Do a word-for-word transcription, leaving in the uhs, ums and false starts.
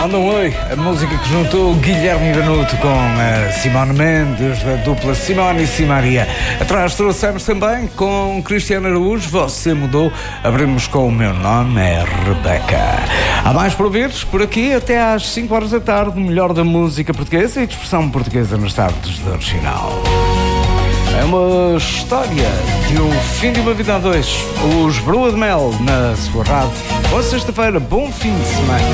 Manda um oi, a música que juntou Guilherme Benuto com a Simone Mendes, da dupla Simone e Simaria. Atrás trouxemos também com Cristiano Araújo, Você Mudou. Abrimos com O Meu Nome é Rebeca. Há mais por ouvir por aqui até às cinco horas da tarde, o melhor da música portuguesa e de expressão portuguesa nos tardes do original. É uma história de um fim de uma vida a dois. Os Brua de Mel na sua rádio. Boa sexta-feira, bom fim de semana.